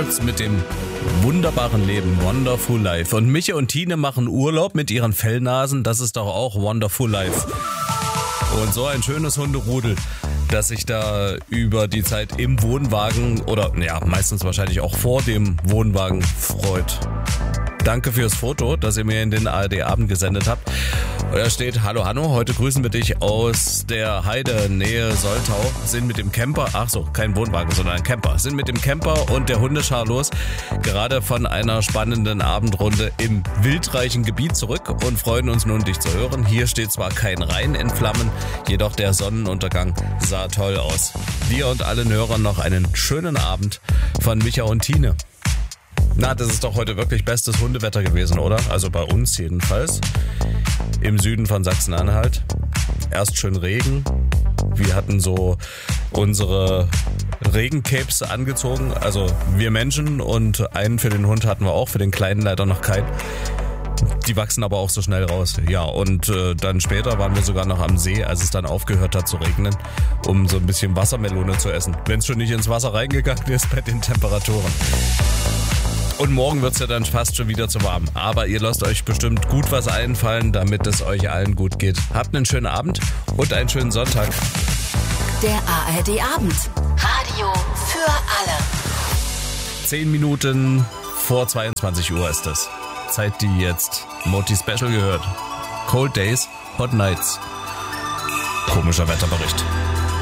folgt's mit dem wunderbaren Leben, Wonderful Life. Und Micha und Tine machen Urlaub mit ihren Fellnasen, das ist doch auch Wonderful Life. Und so ein schönes Hunderudel, das sich da über die Zeit im Wohnwagen oder ja, meistens wahrscheinlich auch vor dem Wohnwagen freut. Danke fürs Foto, das ihr mir in den ARD-Abend gesendet habt. Und da steht: Hallo Hanno, heute grüßen wir dich aus der Heide, Nähe Soltau. Sind mit dem Camper, ach so, kein Wohnwagen, sondern ein Camper. Sind mit dem Camper und der Hundeschar los, gerade von einer spannenden Abendrunde im wildreichen Gebiet zurück und freuen uns nun, dich zu hören. Hier steht zwar kein Rhein in Flammen, jedoch der Sonnenuntergang sah toll aus. Dir und allen Hörern noch einen schönen Abend von Micha und Tine. Na, das ist doch heute wirklich bestes Hundewetter gewesen, oder? Also bei uns jedenfalls. Im Süden von Sachsen-Anhalt. Erst schön Regen. Wir hatten so unsere Regencapes angezogen. Also wir Menschen, und einen für den Hund hatten wir auch, für den Kleinen leider noch keinen. Die wachsen aber auch so schnell raus. Ja, und dann später waren wir sogar noch am See, als es dann aufgehört hat zu regnen, um so ein bisschen Wassermelone zu essen. Wenn es schon nicht ins Wasser reingegangen ist bei den Temperaturen. Und morgen wird's ja dann fast schon wieder zu warm. Aber ihr lasst euch bestimmt gut was einfallen, damit es euch allen gut geht. Habt einen schönen Abend und einen schönen Sonntag. Der ARD-Abend. Radio für alle. 10 Minuten vor 22 Uhr ist es. Zeit, die jetzt Moti Special gehört. Cold Days, Hot Nights. Komischer Wetterbericht.